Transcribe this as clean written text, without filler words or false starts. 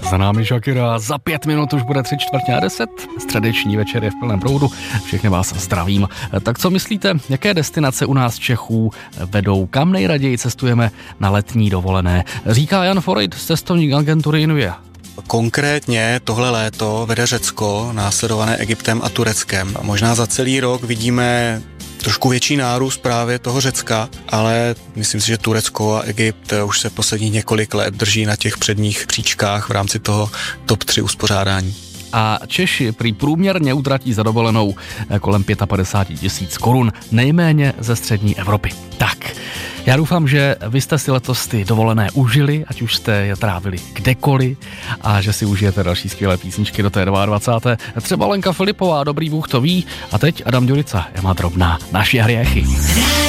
Za námi Shakira, za 5 minut už bude 9:45, středeční večer je v plném proudu, všechny vás zdravím. Tak co myslíte, jaké destinace u nás Čechů vedou, kam nejraději cestujeme na letní dovolené? Říká Jan Forejt z cestovní agentury Invia. Konkrétně tohle léto vede Řecko, následované Egyptem a Tureckem. A možná za celý rok vidíme trošku větší nárůst právě toho Řecka, ale myslím si, že Turecko a Egypt už se posledních několik let drží na těch předních příčkách v rámci toho top 3 uspořádání. A Češi prý průměrně utratí za dovolenou kolem 55 000 korun, nejméně ze střední Evropy. Tak, já doufám, že vy jste si letos ty dovolené užili, ať už jste je trávili kdekoliv a že si užijete další skvělé písničky do té 22. Třeba Lenka Filipová, Dobrý Bůh to ví, a teď Adam Ďurica, Ema Drobná, Naši hriechy.